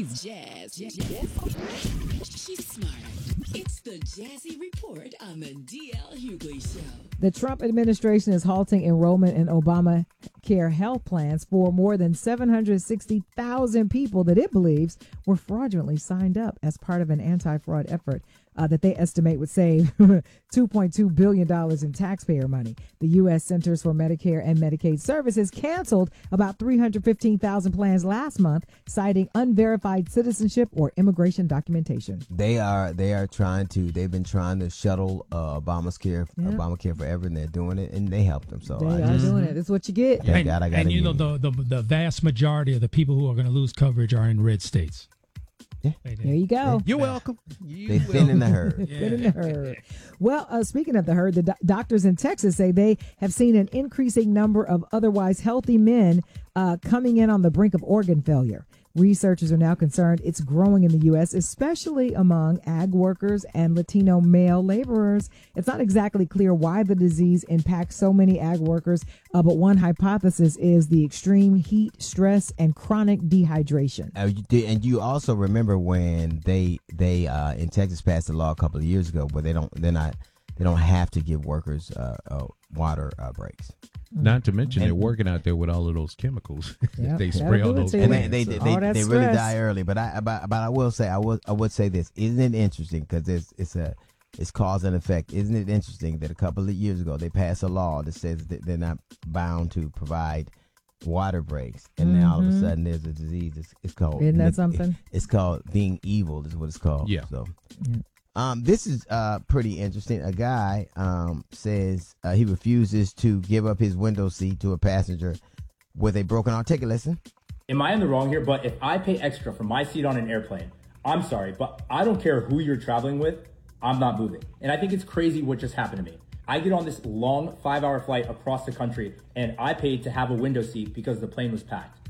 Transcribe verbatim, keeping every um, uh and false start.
She's jazz. jazz. She's smart. It's the Jazzy Report on the D L Hughley Show. The Trump administration is halting enrollment in Obamacare health plans for more than seven hundred sixty thousand people that it believes were fraudulently signed up as part of an anti-fraud effort uh, that they estimate would save two point two billion dollars in taxpayer money. The U S Centers for Medicare and Medicaid Services canceled about three hundred fifteen thousand plans last month, citing unverified citizenship or immigration documentation. They are they are trying to. They've been trying to shuttle uh, Obamacare, Yep. Obamacare forever, and they're doing it, and they helped them. So They I are just, doing it. That's what you get. Thank and, God I got and you know, you. the, the the vast majority of the people who are going to lose coverage are in red states. Yeah. They- they- There you go. You're welcome. You They thin in the herd. Yeah. Fit in the herd. Well, uh, speaking of the herd, the do- doctors in Texas say they have seen an increasing number of otherwise healthy men uh, coming in on the brink of organ failure. Researchers are now concerned it's growing in the U S, especially among ag workers and Latino male laborers. It's not exactly clear why the disease impacts so many ag workers, uh, but one hypothesis is the extreme heat, stress, and chronic dehydration. Uh, you did, and you also remember when they they uh, in Texas passed a law a couple of years ago where they don't they're not they don't have to give workers uh, uh, water uh, breaks. Not to mention And- they're working out there with all of those chemicals. Yep, they that'll spray do all it those to you. And plants. they they, All they, that they really stress. die early. But I but, but I will say I would I would say this. Isn't it interesting because it's it's a it's cause and effect. Isn't it interesting that a couple of years ago they passed a law that says that they're not bound to provide water breaks, and now all of a sudden there's a disease. It's, it's called Isn't that something? It's called being evil. Is what it's called. Yeah. So. Yeah. Um, this is uh pretty interesting. A guy um says uh, he refuses to give up his window seat to a passenger with a broken arm. Take a listen. Am I in the wrong here? But if I pay extra for my seat on an airplane, I'm sorry, but I don't care who you're traveling with, I'm not moving. And I think it's crazy what just happened to me. I get on this long five hour flight across the country and I paid to have a window seat because the plane was packed.